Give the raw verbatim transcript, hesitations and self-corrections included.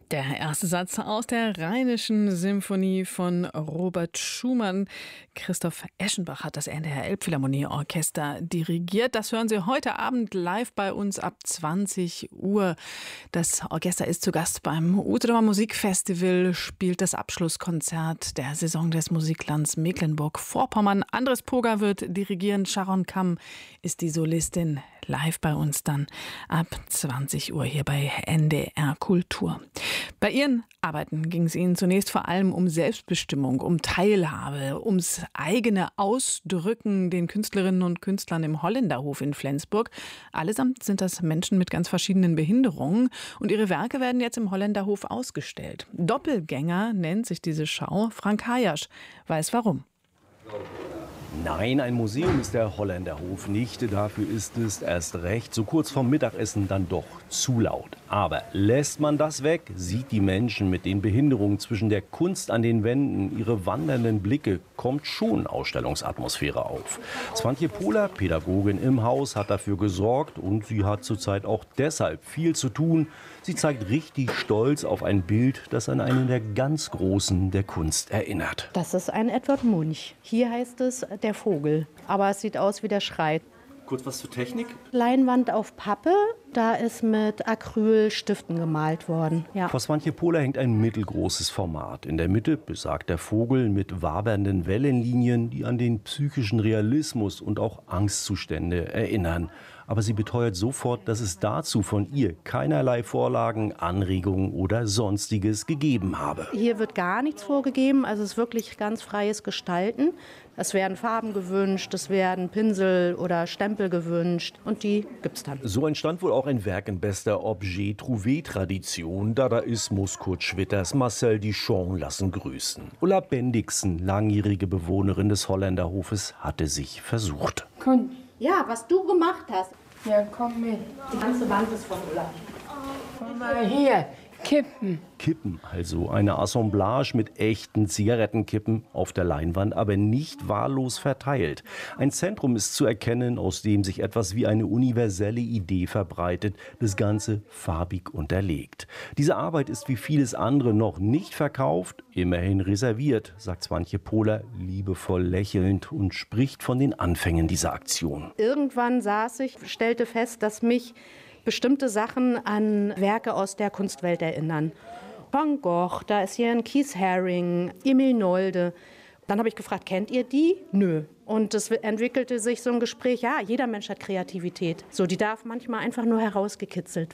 Der erste Satz aus der Rheinischen Symphonie von Robert Schumann. Christoph Eschenbach hat das N D R Elbphilharmonie-Orchester dirigiert. Das hören Sie heute Abend live bei uns ab zwanzig Uhr. Das Orchester ist zu Gast beim Usedomer Musikfestival, spielt das Abschlusskonzert der Saison des Musiklands Mecklenburg-Vorpommern. Andres Poga wird dirigieren, Sharon Kamm ist die Solistin. Live bei uns dann ab zwanzig Uhr hier bei N D R Kultur. Bei ihren Arbeiten ging es ihnen zunächst vor allem um Selbstbestimmung, um Teilhabe, ums eigene Ausdrücken den Künstlerinnen und Künstlern im Holländerhof in Flensburg. Allesamt sind das Menschen mit ganz verschiedenen Behinderungen und ihre Werke werden jetzt im Holländerhof ausgestellt. Doppelgänger nennt sich diese Schau. Frank Hayasch weiß warum. Nein, ein Museum ist der Holländerhof nicht. Dafür ist es erst recht so kurz vorm Mittagessen dann doch zu laut. Aber lässt man das weg, sieht die Menschen mit den Behinderungen zwischen der Kunst an den Wänden, ihre wandernden Blicke, kommt schon Ausstellungsatmosphäre auf. Swantje Pohler, Pädagogin im Haus, hat dafür gesorgt und sie hat zurzeit auch deshalb viel zu tun. Sie zeigt richtig stolz auf ein Bild, das an einen der ganz Großen der Kunst erinnert. Das ist ein Edward Munch. Hier heißt es der Vogel, aber es sieht aus wie der Schrei. Kurz was zur Technik. Leinwand auf Pappe, da ist mit Acrylstiften gemalt worden. Ja. Vor Swantje Pohler hängt ein mittelgroßes Format. In der Mitte besagt der Vogel mit wabernden Wellenlinien, die an den psychischen Realismus und auch Angstzustände erinnern. Aber sie beteuert sofort, dass es dazu von ihr keinerlei Vorlagen, Anregungen oder Sonstiges gegeben habe. Hier wird gar nichts vorgegeben, also es ist wirklich ganz freies Gestalten. Es werden Farben gewünscht, es werden Pinsel oder Stempel gewünscht und die gibt's dann. So entstand wohl auch ein Werk in bester Objet-Trouvé-Tradition. Dadaismus, Kurt Schwitters, Marcel Duchamp lassen grüßen. Ulla Bendixen, langjährige Bewohnerin des Holländerhofes, hatte sich versucht. Komm. Ja, was du gemacht hast. Ja, komm mit. Die ganze Wand ist von Ulla. Komm mal hier, Kippen. Kippen, also eine Assemblage mit echten Zigarettenkippen auf der Leinwand, aber nicht wahllos verteilt. Ein Zentrum ist zu erkennen, aus dem sich etwas wie eine universelle Idee verbreitet, das Ganze farbig unterlegt. Diese Arbeit ist wie vieles andere noch nicht verkauft, immerhin reserviert, sagt Swantje Pohler liebevoll lächelnd und spricht von den Anfängen dieser Aktion. Irgendwann saß ich, stellte fest, dass mich bestimmte Sachen an Werke aus der Kunstwelt erinnern. Van Gogh, da ist hier ein Keith Haring, Emil Nolde. Dann habe ich gefragt, kennt ihr die? Nö. Und es entwickelte sich so ein Gespräch, ja, jeder Mensch hat Kreativität. So, die darf manchmal einfach nur herausgekitzelt werden.